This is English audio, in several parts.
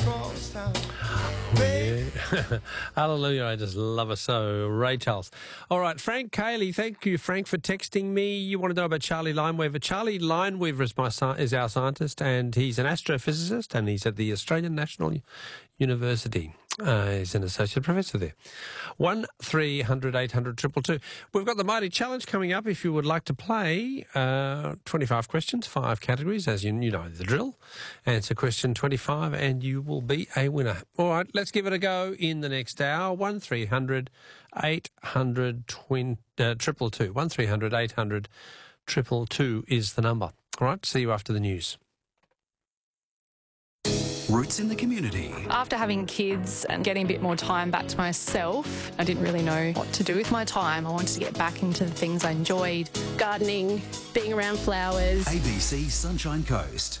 Yeah. Hallelujah, I just love her so. Ray Charles. All right, Frank Cayley, thank you, Frank, for texting me. You want to know about Charlie Lineweaver. Charlie Lineweaver is our scientist, and he's an astrophysicist, and he's at the Australian National University. He's an associate professor there. 1300 800 222. We've got the Mighty Challenge coming up if you would like to play. 25 questions, 5 categories, as you know the drill. Answer question 25 and you will be a winner. All right, let's give it a go in the next hour. 1300 800 222. 1300 800 222 is the number. All right, see you after the news. Roots in the community. After having kids and getting a bit more time back to myself, I didn't really know what to do with my time. I wanted to get back into the things I enjoyed. Gardening, being around flowers. ABC Sunshine Coast.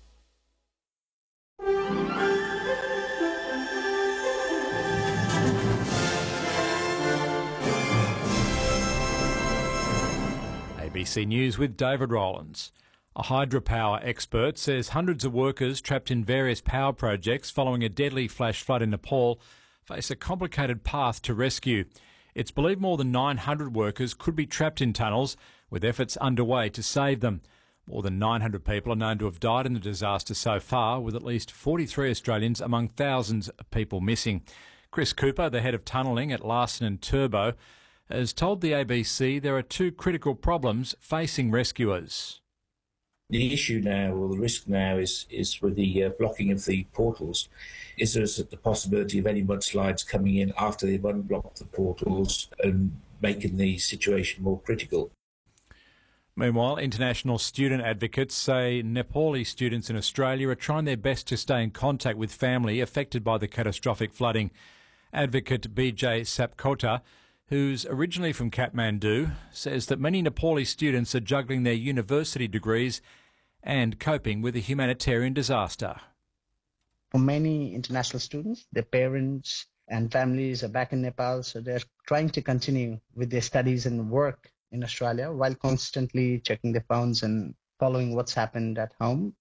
ABC News with David Rowlands. A hydropower expert says hundreds of workers trapped in various power projects following a deadly flash flood in Nepal face a complicated path to rescue. It's believed more than 900 workers could be trapped in tunnels, with efforts underway to save them. More than 900 people are known to have died in the disaster so far, with at least 43 Australians among thousands of people missing. Chris Cooper, the head of tunnelling at Larsen and Turbo, has told the ABC there are 2 critical problems facing rescuers. The issue now, or the risk now, is with the blocking of the portals. Is there the possibility of any mudslides coming in after they've unblocked the portals and making the situation more critical? Meanwhile, international student advocates say Nepali students in Australia are trying their best to stay in contact with family affected by the catastrophic flooding. Advocate BJ Sapkota, who's originally from Kathmandu, says that many Nepali students are juggling their university degrees and coping with a humanitarian disaster. For many international students, their parents and families are back in Nepal, so they're trying to continue with their studies and work in Australia while constantly checking their phones and following what's happened at home.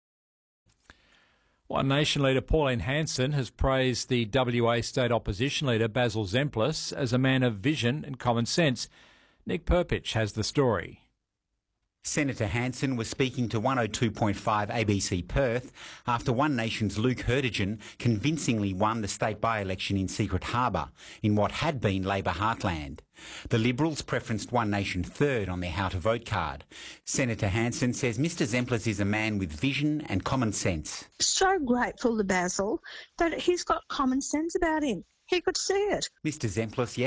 One Nation leader Pauline Hanson has praised the WA state opposition leader Basil Zemplis as a man of vision and common sense. Nick Perpich has the story. Senator Hanson was speaking to 102.5 ABC Perth after One Nation's Luke Hurtigan convincingly won the state by-election in Secret Harbour in what had been Labor heartland. The Liberals preferenced One Nation third on their how to vote card. Senator Hanson says Mr Zemplis is a man with vision and common sense. So grateful to Basil that he's got common sense about him. He could see it. Mr Zemplis